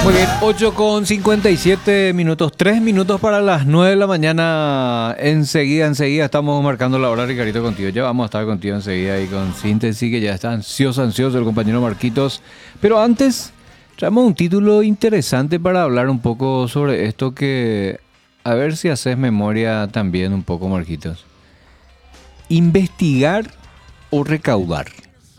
Muy bien, 8:57, 3 minutos para las 9 de la mañana. Enseguida estamos marcando la hora, Ricardito, contigo. Ya vamos a estar contigo enseguida y con Síntesis, que ya está ansioso el compañero Marquitos. Pero antes, traemos un título interesante para hablar un poco sobre esto que, a ver si haces memoria también un poco, Marquitos. Investigar o recaudar.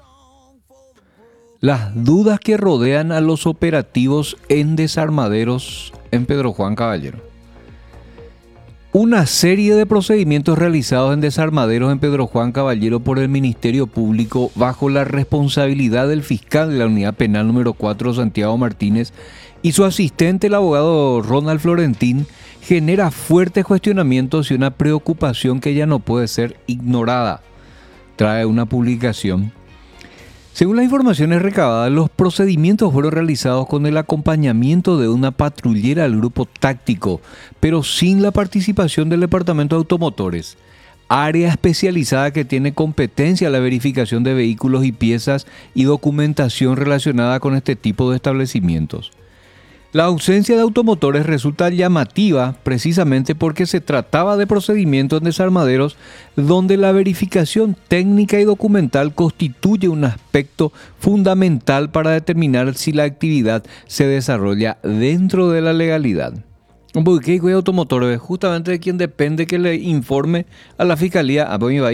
Las dudas que rodean a los operativos en desarmaderos en Pedro Juan Caballero. Una serie de procedimientos realizados en desarmaderos en Pedro Juan Caballero por el Ministerio Público bajo la responsabilidad del fiscal de la Unidad Penal número 4, Santiago Martínez, y su asistente, el abogado Ronald Florentín, genera fuertes cuestionamientos y una preocupación que ya no puede ser ignorada. Trae una publicación. Según las informaciones recabadas, los procedimientos fueron realizados con el acompañamiento de una patrullera del grupo táctico, pero sin la participación del Departamento de Automotores, área especializada que tiene competencia en la verificación de vehículos y piezas y documentación relacionada con este tipo de establecimientos. La ausencia de automotores resulta llamativa precisamente porque se trataba de procedimientos en desarmaderos donde la verificación técnica y documental constituye un aspecto fundamental para determinar si la actividad se desarrolla dentro de la legalidad. Porque hay automotores, justamente de quien depende que le informe a la fiscalía, va a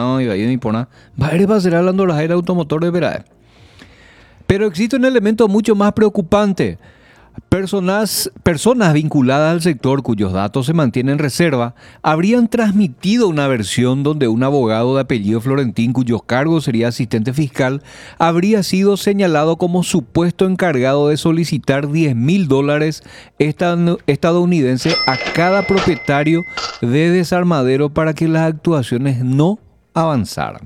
ser hablando de los automotores, ¿verdad? Pero existe un elemento mucho más preocupante. Personas vinculadas al sector cuyos datos se mantienen en reserva habrían transmitido una versión donde un abogado de apellido Florentín, cuyo cargo sería asistente fiscal, habría sido señalado como supuesto encargado de solicitar $10,000 estadounidenses a cada propietario de desarmadero para que las actuaciones no avanzaran.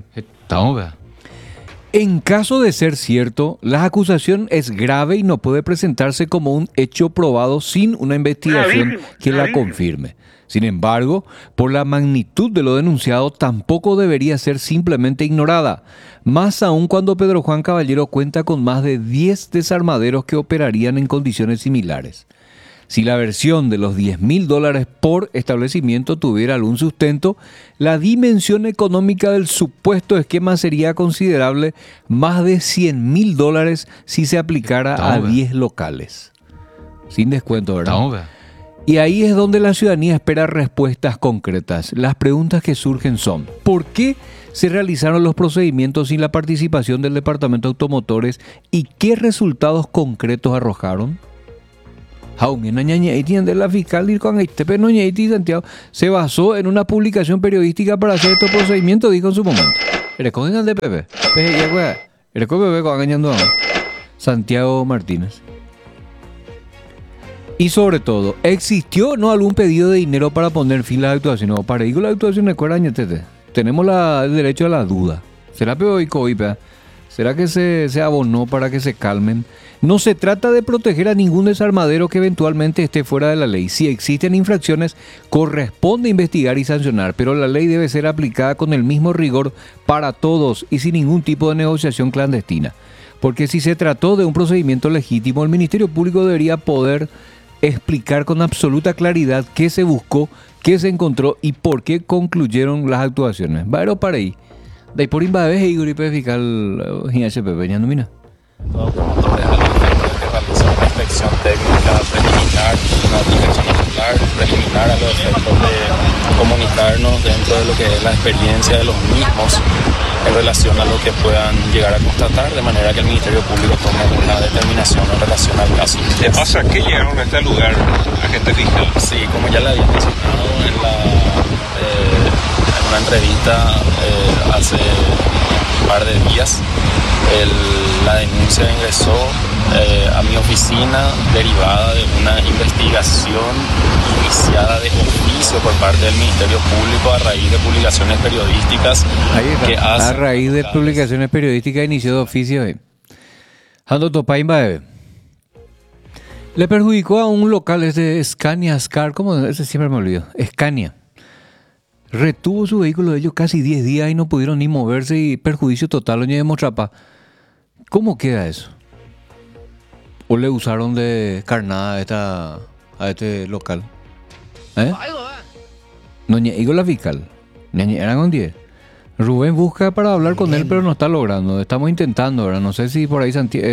En caso de ser cierto, la acusación es grave y no puede presentarse como un hecho probado sin una investigación que la confirme. Sin embargo, por la magnitud de lo denunciado, tampoco debería ser simplemente ignorada, más aún cuando Pedro Juan Caballero cuenta con más de 10 desarmaderos que operarían en condiciones similares. Si la versión de los $10,000 por establecimiento tuviera algún sustento, la dimensión económica del supuesto esquema sería considerable, más de $100,000 si se aplicara a 10 locales. Sin descuento, ¿verdad? Y ahí es donde la ciudadanía espera respuestas concretas. Las preguntas que surgen son: ¿por qué se realizaron los procedimientos sin la participación del Departamento de Automotores y qué resultados concretos arrojaron? La fiscal Santiago se basó en una publicación periodística para hacer estos procedimientos, dijo en su momento. Santiago Martínez. Y sobre todo, ¿existió o no algún pedido de dinero para poner fin a las actuaciones? O para ir con las actuaciones, tenemos el derecho a la duda. ¿Será peor y coipa? ¿Será que se abonó para que se calmen? No se trata de proteger a ningún desarmadero que eventualmente esté fuera de la ley. Si existen infracciones, corresponde investigar y sancionar, pero la ley debe ser aplicada con el mismo rigor para todos y sin ningún tipo de negociación clandestina. Porque si se trató de un procedimiento legítimo, el Ministerio Público debería poder explicar con absoluta claridad qué se buscó, qué se encontró y por qué concluyeron las actuaciones. Pero para ahí. De por invades y gripe fiscal IHP, ya no mira. Realiza una inspección técnica preliminar, una dirección preliminar a los efectos de comunicarnos dentro de lo que es la experiencia de los mismos en relación a lo que puedan llegar a constatar, de manera que el Ministerio Público tome una determinación en relación al caso. ¿Qué pasa? ¿Qué llegaron a este lugar, agente fiscal? Sí, como ya le había mencionado en una entrevista hace un par de días, la denuncia ingresó a mi oficina derivada de una investigación iniciada de oficio por parte del Ministerio Público a raíz de publicaciones periodísticas. Que a raíz de publicaciones periodísticas inició de oficio. Le perjudicó a un local, es de Scania Scar, ¿cómo? Ese siempre me olvido. Scania. Retuvo su vehículo de ellos casi 10 días y no pudieron ni moverse y perjuicio total. ¿Cómo queda eso? ¿O le usaron de carnada a este local? No llegó la fiscal. Eran con 10. Rubén busca para hablar con él, pero no está logrando. Estamos intentando, ¿verdad? No sé si por ahí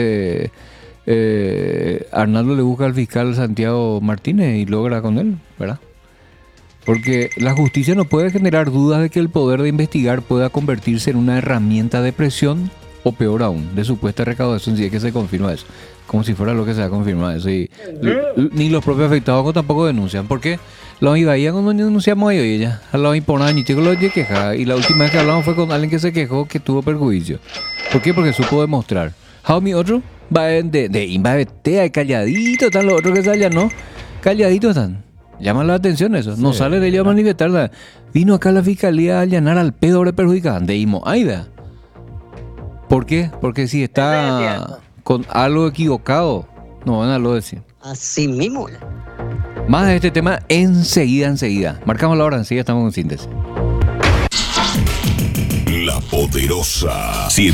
Arnaldo le busca al fiscal Santiago Martínez y logra con él, ¿verdad? Porque la justicia no puede generar dudas de que el poder de investigar pueda convertirse en una herramienta de presión o peor aún, de supuesta recaudación, si es que se confirma eso. Como si fuera lo que se ha confirmado eso. Y ni los propios afectados tampoco denuncian. ¿Por qué? Los ibaían cuando denunciamos a ella. A los imponados ni tengo los de quejar. Y la última vez que hablamos fue con alguien que se quejó que tuvo perjuicio. ¿Por qué? Porque supo demostrar. ¿How otro? Va de imbabetea, calladito están los otros que salen, ¿no? Calladitos están. Llaman la atención eso. No sale de ellos a manifestar. Vino acá la fiscalía a allanar al pedo de perjudicado. De Imo. Ahí vea. ¿Por qué? Porque si está con algo equivocado, no van a lo decir. Así mismo. Más de este tema enseguida. Marcamos la hora, enseguida estamos en síntesis. La Poderosa.